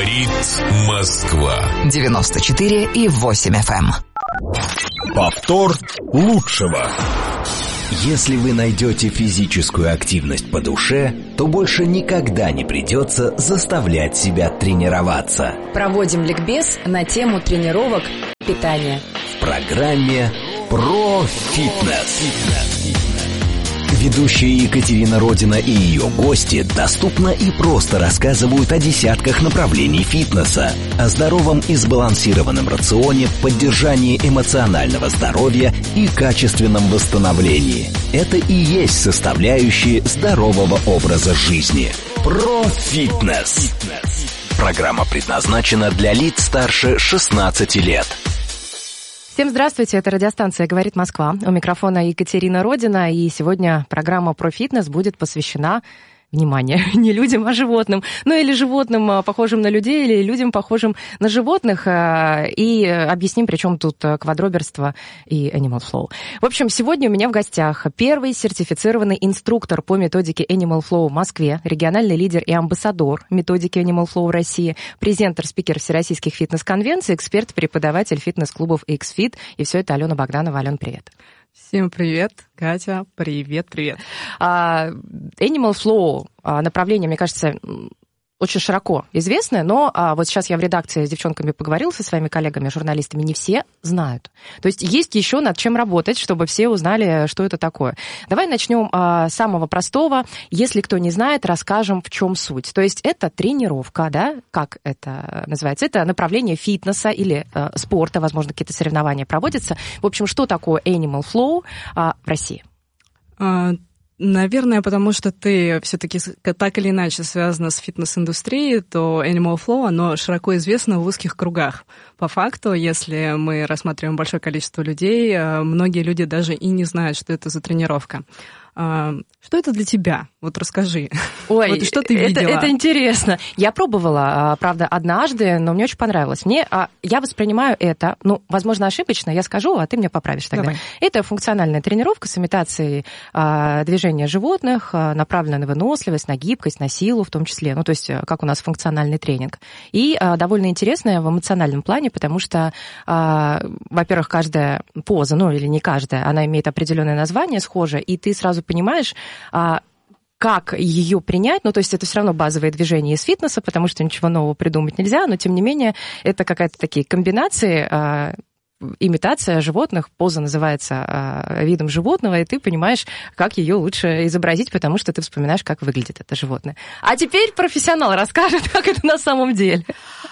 Говорит Москва. 94,8 FM. Повтор лучшего. Если вы найдете физическую активность по душе, то больше никогда не придется заставлять себя тренироваться. Проводим ликбез на тему тренировок питания. В программе «Про фитнес». Ведущая Екатерина Родина и ее гости доступно и просто рассказывают о десятках направлений фитнеса, о здоровом и сбалансированном рационе, поддержании эмоционального здоровья и качественном восстановлении. Это и есть составляющие здорового образа жизни. Про фитнес. Программа предназначена для лиц старше 16 лет. Всем здравствуйте, это радиостанция «Говорит Москва». У микрофона Екатерина Родина, и сегодня программа про фитнес будет посвящена, внимание, не людям, а животным. Ну или животным, похожим на людей, или людям, похожим на животных. И объясним, при чем тут квадроберство и Animal Flow. В общем, сегодня у меня в гостях первый сертифицированный инструктор по методике Animal Flow в Москве, региональный лидер и амбассадор методики Animal Flow в России, презентер-спикер всероссийских фитнес-конвенций, эксперт-преподаватель фитнес-клубов X-Fit. И все это Алена Богданова. Ален, привет. Всем привет, Катя, привет. Animal Flow направление, мне кажется, очень широко известное, но вот сейчас я в редакции с девчонками поговорила, со своими коллегами, журналистами, не все знают. То есть есть еще над чем работать, чтобы все узнали, что это такое. Давай начнем с самого простого. Если кто не знает, расскажем, в чем суть. То есть это тренировка, да, как это называется? Это направление фитнеса или спорта, возможно, какие-то соревнования проводятся. В общем, что такое Animal Flow в России? Наверное, потому что ты все-таки так или иначе связана с фитнес-индустрией, то Animal Flow, оно широко известно в узких кругах. По факту, если мы рассматриваем большое количество людей, многие люди даже и не знают, что это за тренировка. Что это для тебя? Вот расскажи. Ой, вот что ты видела? Это интересно. Я пробовала, правда, однажды, но мне очень понравилось. Я воспринимаю это, возможно, ошибочно, я скажу, а ты меня поправишь тогда. Давай. Это функциональная тренировка с имитацией движения животных, направленная на выносливость, на гибкость, на силу в том числе. То есть, как у нас функциональный тренинг. И довольно интересная в эмоциональном плане, потому что, во-первых, каждая поза, или не каждая, она имеет определенное название схожее, и ты сразу понимаешь, как ее принять, то есть это все равно базовые движения из фитнеса, потому что ничего нового придумать нельзя, но тем не менее это какая-то такие комбинации, имитация животных, поза называется видом животного, и ты понимаешь, как ее лучше изобразить, потому что ты вспоминаешь, как выглядит это животное. А теперь профессионал расскажет, как это на самом деле.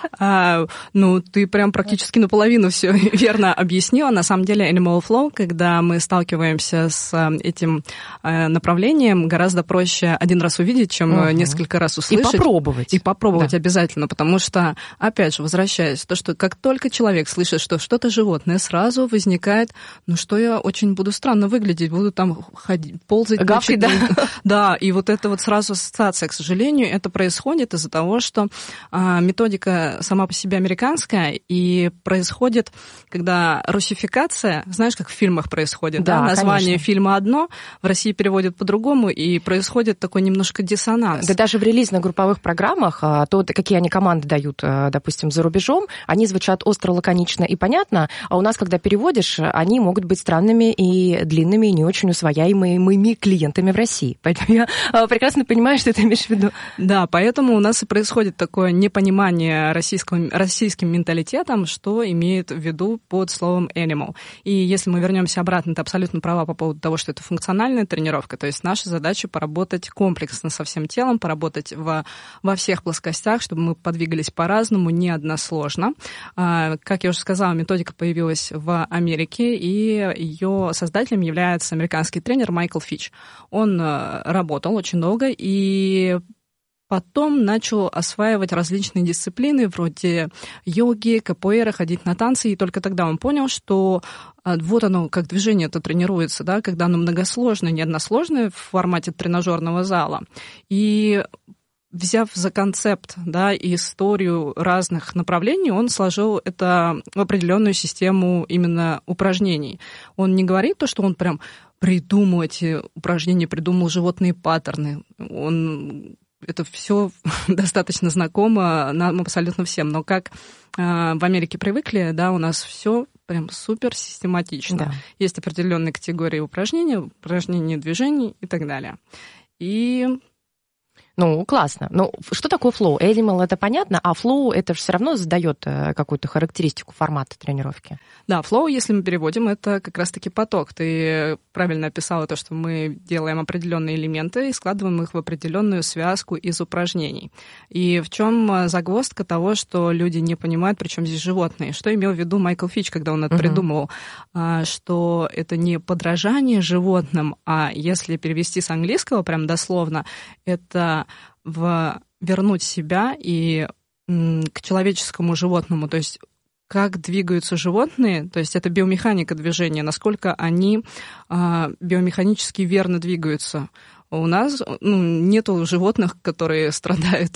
Ты прям практически наполовину все верно объяснила. На самом деле Animal Flow, когда мы сталкиваемся с этим направлением, гораздо проще один раз увидеть, чем несколько раз услышать. И попробовать. Да. Обязательно, потому что, опять же, возвращаясь, то, что как только человек слышит, что что-то животное, сразу возникает, что я очень буду странно выглядеть, буду там ходить, ползать. Гавкать, да. Да, и вот это вот сразу ассоциация, к сожалению, это происходит из-за того, что методика сама по себе американская, и происходит, когда русификация, знаешь, как в фильмах происходит, да? Название конечно. Фильма одно, в России переводят по-другому, и происходит такой немножко диссонанс. Да даже в релизно-групповых программах, то, какие они команды дают, допустим, за рубежом, они звучат остро, лаконично и понятно, а у нас, когда переводишь, они могут быть странными и длинными, и не очень усвояемыми клиентами в России. Поэтому я прекрасно понимаю, что ты имеешь в виду. Да, поэтому у нас и происходит такое непонимание российским менталитетом, что имеет в виду под словом animal. И если мы вернемся обратно, ты абсолютно права по поводу того, что это функциональная тренировка, то есть наша задача поработать комплексно со всем телом, поработать во всех плоскостях, чтобы мы подвигались по-разному, не односложно. Как я уже сказала, методика появилась в Америке, и ее создателем является американский тренер Майкл Фич. Он работал очень долго и потом начал осваивать различные дисциплины вроде йоги, капоэйра, ходить на танцы, и только тогда он понял, что вот оно, как движение это тренируется, да, когда оно многосложное, не односложное в формате тренажерного зала. И взяв за концепт, да, и историю разных направлений, он сложил это в определенную систему именно упражнений. Он не говорит то, что он прям придумал эти упражнения, придумал животные паттерны. Он это все достаточно знакомо нам абсолютно всем. Но как в Америке привыкли, да, у нас все прям супер систематично. Да. Есть определенные категории упражнений, движений и так далее. И... Ну, классно. Ну, что такое flow? Animal — это понятно, а flow — это же все равно задает какую-то характеристику формата тренировки. Да, flow, если мы переводим, это как раз-таки поток. Ты правильно описала то, что мы делаем определенные элементы и складываем их в определенную связку из упражнений. И в чем загвоздка того, что люди не понимают, причем здесь животные? Что имел в виду Майкл Фич, когда он это придумывал? Что это не подражание животным, а если перевести с английского прям дословно, это вернуть себя и к человеческому животному, то есть как двигаются животные, то есть это биомеханика движения, насколько они биомеханически верно двигаются. У нас нету животных, которые страдают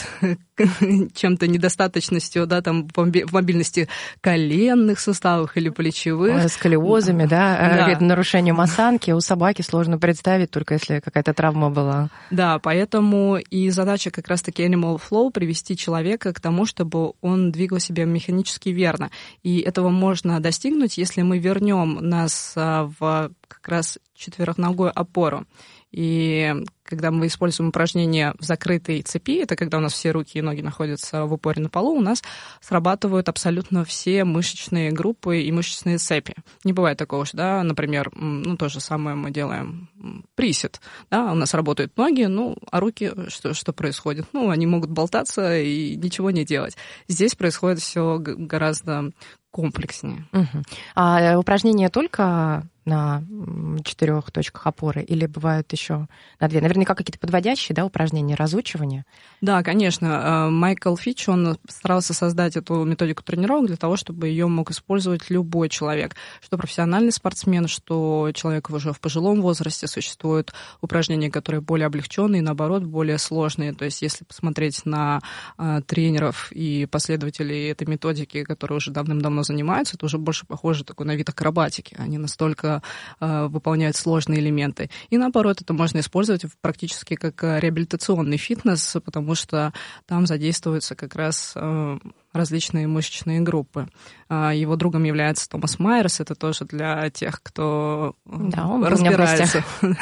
чем-то недостаточностью, да, там в мобильности коленных суставов или плечевых. Сколиозами, да. Нарушением осанки. У собаки сложно представить, только если какая-то травма была. Да, поэтому и задача как раз-таки Animal Flow — привести человека к тому, чтобы он двигал себя механически верно. И этого можно достигнуть, если мы вернем нас в как раз четвероногую опору. И когда мы используем упражнение в закрытой цепи, это когда у нас все руки и ноги находятся в упоре на полу, у нас срабатывают абсолютно все мышечные группы и мышечные цепи. Не бывает такого, что, да, например, то же самое мы делаем присед, да, у нас работают ноги, а руки, что происходит? Они могут болтаться и ничего не делать. Здесь происходит все гораздо комплекснее. А упражнения только на 4 точках опоры или бывают еще на 2? Наверняка какие-то подводящие, да, упражнения, разучивания? Да, конечно. Майкл Фич, он старался создать эту методику тренировок для того, чтобы ее мог использовать любой человек. Что профессиональный спортсмен, что человек уже в пожилом возрасте. Существуют упражнения, которые более облегченные, наоборот, более сложные. То есть если посмотреть на тренеров и последователей этой методики, которые уже давным-давно занимаются, это уже больше похоже на вид акробатики. Они настолько выполняют сложные элементы. И наоборот, это можно использовать практически как реабилитационный фитнес, потому что там задействуются как раз различные мышечные группы. Его другом является Томас Майерс. Это тоже для тех, кто разбирается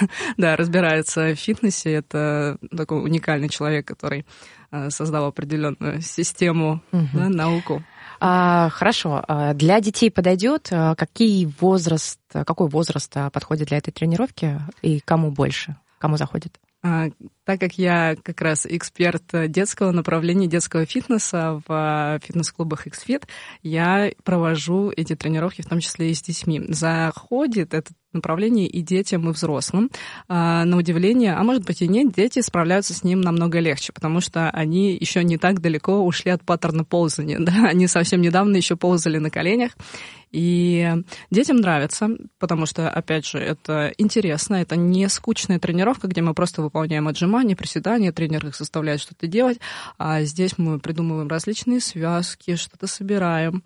в фитнесе. Это такой уникальный человек, который создал определенную систему, науку. Хорошо. Для детей подойдет? Какой возраст подходит для этой тренировки и кому больше? Кому заходит? Так как я как раз эксперт детского направления, детского фитнеса в фитнес-клубах XFIT, я провожу эти тренировки, в том числе и с детьми. Заходит это направление и детям, и взрослым. На удивление, а может быть и нет, дети справляются с ним намного легче, потому что они еще не так далеко ушли от паттерна ползания. Да? Они совсем недавно еще ползали на коленях. И детям нравится, потому что, опять же, это интересно, это не скучная тренировка, где мы просто выполняем отжимания, приседания, тренер их заставляет что-то делать, а здесь мы придумываем различные связки, что-то собираем,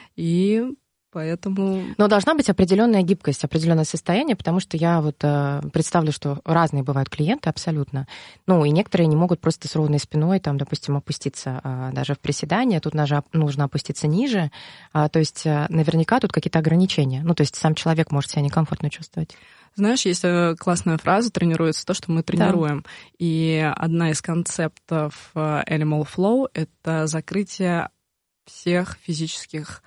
и поэтому... Но должна быть определенная гибкость, определенное состояние, потому что я представлю, что разные бывают клиенты абсолютно. И некоторые не могут просто с ровной спиной, допустим, опуститься даже в приседание. Тут нужно опуститься ниже. То есть наверняка тут какие-то ограничения. То есть сам человек может себя некомфортно чувствовать. Знаешь, есть классная фраза «тренируется то, что мы тренируем». Да. И одна из концептов Animal Flow — это закрытие всех физических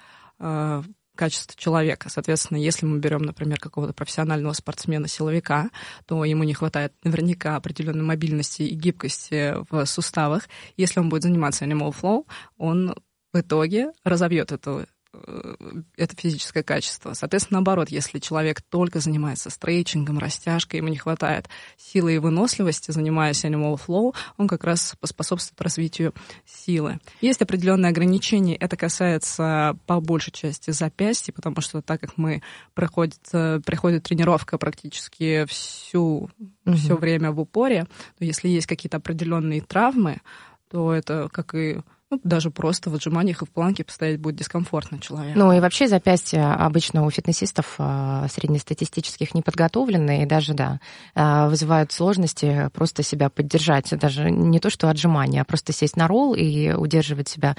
качеств человека. Соответственно, если мы берем, например, какого-то профессионального спортсмена-силовика, то ему не хватает наверняка определенной мобильности и гибкости в суставах. Если он будет заниматься Animal Flow, он в итоге разовьет это физическое качество. Соответственно, наоборот, если человек только занимается стретчингом, растяжкой, ему не хватает силы и выносливости, занимаясь Animal Flow, он как раз способствует развитию силы. Есть определенные ограничения, это касается по большей части запястья, потому что так как приходит тренировка практически все время в упоре, то если есть какие-то определенные травмы, то это, как и даже просто в отжиманиях и в планке постоять будет дискомфортно человеку. Ну и вообще запястья обычно у фитнесистов среднестатистических не подготовлены, и даже, вызывают сложности просто себя поддержать. Даже не то, что отжимания, а просто сесть на ролл и удерживать себя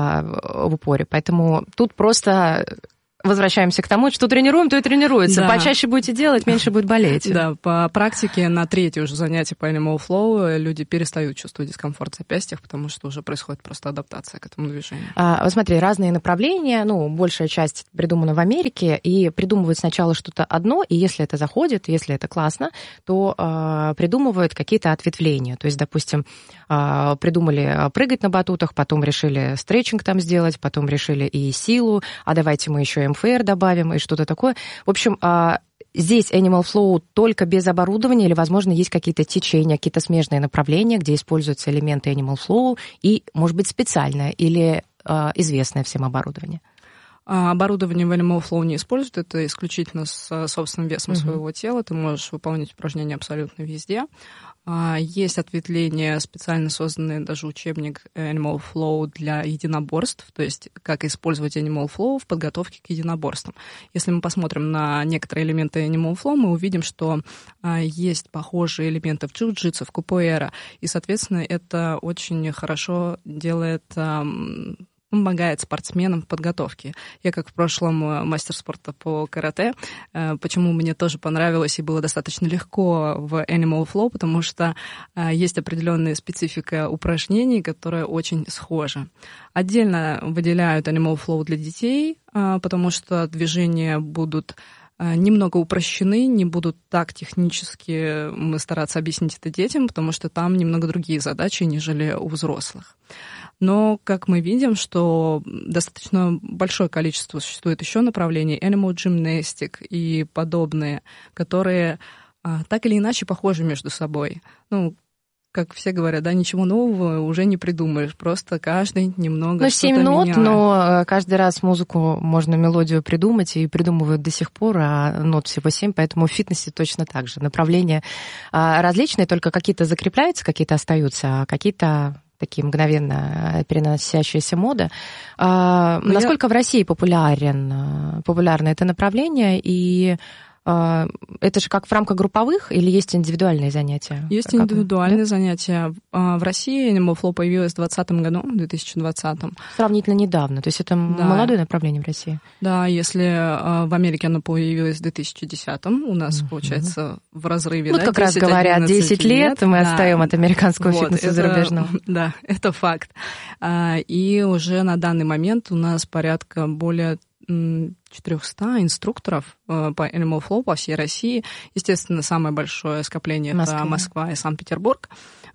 в упоре. Поэтому тут просто... Возвращаемся к тому, что тренируем, то и тренируется. Да. Почаще будете делать, меньше будет болеть. Да, по практике на 3-е уже занятие по Animal Flow люди перестают чувствовать дискомфорт в запястьях, потому что уже происходит просто адаптация к этому движению. Вот смотри, разные направления, большая часть придумана в Америке, и придумывают сначала что-то одно, и если это заходит, если это классно, то придумывают какие-то ответвления. То есть, допустим, придумали прыгать на батутах, потом решили стретчинг там сделать, потом решили и силу, а давайте мы еще МФР добавим и что-то такое. В общем, здесь Animal Flow только без оборудования или, возможно, есть какие-то течения, какие-то смежные направления, где используются элементы Animal Flow и, может быть, специальное или известное всем оборудование? Оборудование в Animal Flow не используют, это исключительно с собственным весом своего тела. Ты можешь выполнять упражнения абсолютно везде. Есть ответвления, специально созданные, даже учебник Animal Flow для единоборств, то есть как использовать Animal Flow в подготовке к единоборствам. Если мы посмотрим на некоторые элементы Animal Flow, мы увидим, что есть похожие элементы в джиу-джитсу, в капуэра, и, соответственно, это очень хорошо делает... помогает спортсменам в подготовке. Я, как в прошлом мастер спорта по карате, почему мне тоже понравилось и было достаточно легко в Animal Flow, потому что есть определенная специфика упражнений, которая очень схожа. Отдельно выделяют Animal Flow для детей, потому что движения будут немного упрощены, не будут так технически мы стараться объяснить это детям, потому что там немного другие задачи, нежели у взрослых. Но, как мы видим, что достаточно большое количество существует еще направлений, Animal Gymnastic и подобные, которые так или иначе похожи между собой. Как все говорят, ничего нового уже не придумаешь, просто каждый немного что-то 7 нот, меняет. но каждый раз музыку можно мелодию придумать, и придумывают до сих пор, а нот всего 7, поэтому в фитнесе точно так же. Направления различные, только какие-то закрепляются, какие-то остаются, а какие-то такие мгновенно переносящиеся моды. Насколько в России популярно это направление, и это же как в рамках групповых или есть индивидуальные занятия? Есть индивидуальные занятия. В России Animal Flow появилось в 2020 году. Сравнительно недавно. То есть это молодое направление в России? Да, если в Америке оно появилось в 2010, у нас, получается, в разрыве. Как раз говорят, 10 лет мы отстаем от американского фитнеса зарубежного. Да, это факт. И уже на данный момент у нас порядка более 400 инструкторов по Animal Flow по всей России. Естественно, самое большое скопление — это Москва и Санкт-Петербург.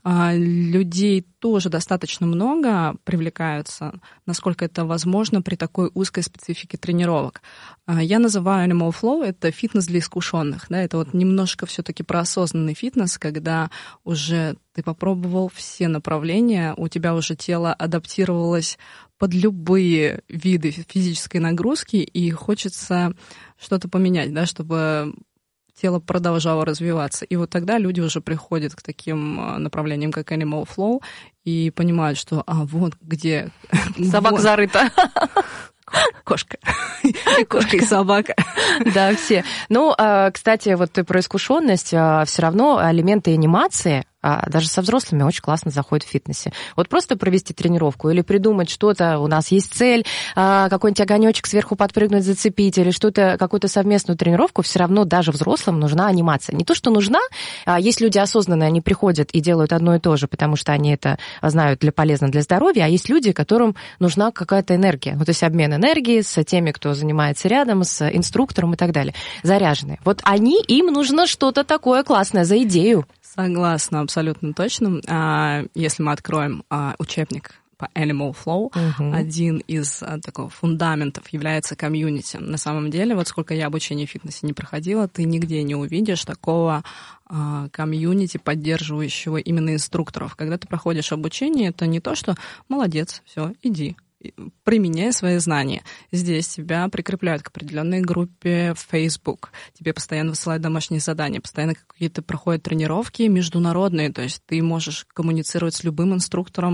Людей тоже достаточно много привлекаются, насколько это возможно при такой узкой специфике тренировок. Я называю Animal Flow — это фитнес для искушенных. Это немножко все-таки про осознанный фитнес, когда уже ты попробовал все направления, у тебя уже тело адаптировалось под любые виды физической нагрузки, и хочется что-то поменять, чтобы тело продолжало развиваться. И тогда люди уже приходят к таким направлениям, как Animal Flow, и понимают, что вот где... Собака зарыта. Кошка. И кошка, и собака. Да, все. Кстати, ты про искушенность, все равно элементы анимации даже со взрослыми очень классно заходит в фитнесе. Просто провести тренировку или придумать что-то, у нас есть цель, какой-нибудь огонечек сверху подпрыгнуть, зацепить, или что-то, какую-то совместную тренировку, все равно даже взрослым нужна анимация. Не то, что нужна, есть люди осознанные, они приходят и делают одно и то же, потому что они это знают полезно для здоровья, а есть люди, которым нужна какая-то энергия, то есть обмен энергией с теми, кто занимается рядом, с инструктором и так далее, заряженные. Им нужно что-то такое классное за идею. Согласна, абсолютно точно. Если мы откроем учебник по Animal Flow, один из таких фундаментов является комьюнити. На самом деле, сколько я обучение в фитнесе не проходила, ты нигде не увидишь такого комьюнити, поддерживающего именно инструкторов. Когда ты проходишь обучение, это не то, что «молодец, все, иди». Применяй свои знания. Здесь тебя прикрепляют к определенной группе в Facebook. Тебе постоянно высылают домашние задания, постоянно какие-то проходят тренировки международные. То есть ты можешь коммуницировать с любым инструктором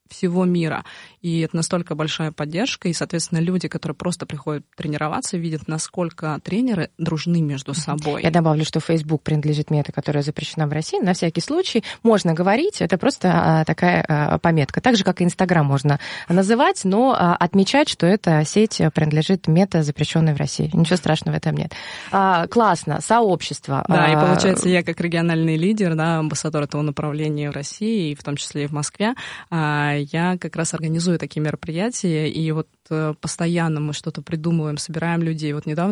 всего мира. И это настолько большая поддержка, и, соответственно, люди, которые просто приходят тренироваться, видят, насколько тренеры дружны между собой. Я добавлю, что Facebook принадлежит мета, которая запрещена в России. На всякий случай можно говорить, это просто такая пометка. Так же, как и Instagram можно называть, но отмечать, что эта сеть принадлежит мета, запрещенной в России. Ничего страшного в этом нет. Классно, сообщество. Да, и получается, я как региональный лидер, да, амбассадор этого направления в России, и в том числе и в Москве, я как раз организую такие мероприятия, и вот постоянно мы что-то придумываем, собираем людей. Вот недавно